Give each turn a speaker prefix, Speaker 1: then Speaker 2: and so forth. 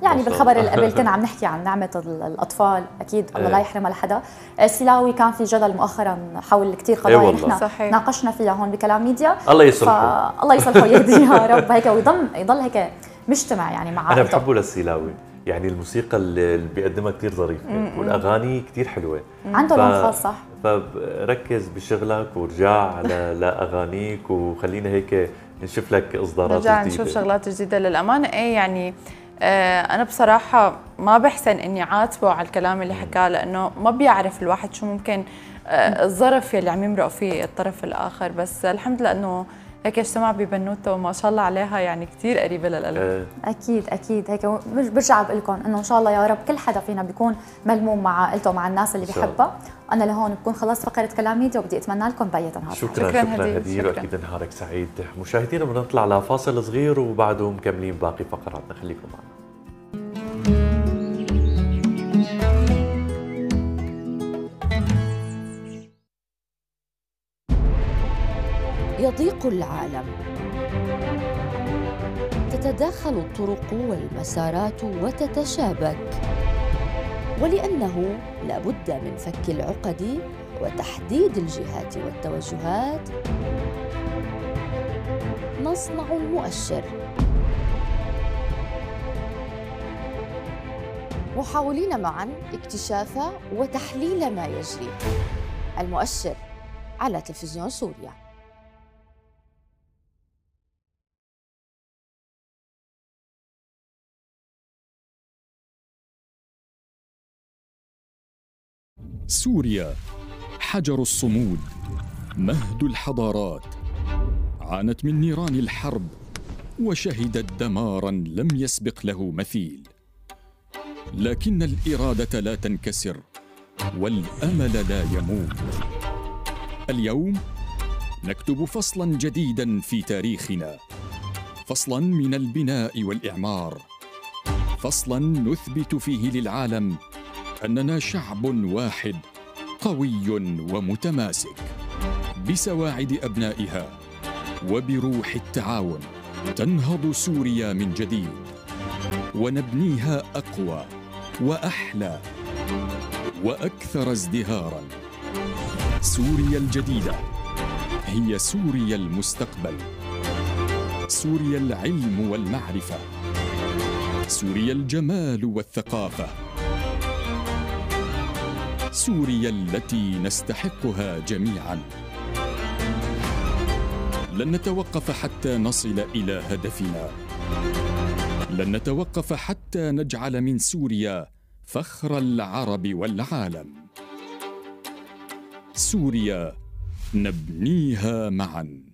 Speaker 1: يعني بالخبر اللي قبل كنا عم نحكي عن نعمة الأطفال، أكيد الله لا يحرمها لحدا. السلاوي كان في جدل مؤخرا حول كثير قضايا نحن ناقشنا فيها هون بكلام ميديا.
Speaker 2: الله يصلحه،
Speaker 1: الله يصلحه يهديه يا رب، هيك ويضل هيك مجتمع يعني مع
Speaker 2: أنا بحبه للسلاوي، يعني الموسيقى اللي بيقدمها كثير ظريفة والأغاني كثير حلوة،
Speaker 1: عنده لون خاص. صح،
Speaker 2: فركز بشغلك ورجع لأغانيك، وخلينا هيك نشوف لك إصدارات جديدة،
Speaker 3: نرجع نشوف شغلات جديدة للأمانة. إيه يعني أنا بصراحة ما بحسن إني عاتبه على الكلام اللي حكاه، لأنه ما بيعرف الواحد شو ممكن الظرف اللي عم يمرق فيه الطرف الآخر. بس الحمد لله إنه هيك اجتمع ببنوته وما شاء الله عليها، يعني كثير قريبة للقلب.
Speaker 1: أكيد أكيد. هيك برجع بقول لكم إنه إن شاء الله يا رب كل حدا فينا بيكون ملموم مع عائلته ومع الناس اللي بيحبها. أنا لهون بكون خلصت فقرة كلام ميديا، وبدي أتمنى لكم بقية نهار.
Speaker 2: شكرا هدير، وأكيد نهارك سعيد. مشاهدينا بدنا نطلع لفاصل صغير وبعده مكملين باقي فقراتنا، خليكم معنا.
Speaker 4: يضيق العالم، تتداخل الطرق والمسارات وتتشابك، ولأنه لا بد من فك العقد وتحديد الجهات والتوجهات، نصنع المؤشر، محاولين معا اكتشاف وتحليل ما يجري. المؤشر على تلفزيون سوريا.
Speaker 5: سوريا حجر الصمود، مهد الحضارات، عانت من نيران الحرب وشهدت دماراً لم يسبق له مثيل، لكن الإرادة لا تنكسر والأمل لا يموت. اليوم نكتب فصلاً جديداً في تاريخنا، فصلاً من البناء والإعمار، فصلاً نثبت فيه للعالم أننا شعب واحد قوي ومتماسك، بسواعد أبنائها وبروح التعاون تنهض سوريا من جديد، ونبنيها أقوى وأحلى وأكثر ازدهاراً. سوريا الجديدة هي سوريا المستقبل، سوريا العلم والمعرفة، سوريا الجمال والثقافة، سوريا التي نستحقها جميعاً. لن نتوقف حتى نصل إلى هدفنا، لن نتوقف حتى نجعل من سوريا فخر العرب والعالم. سوريا نبنيها معاً.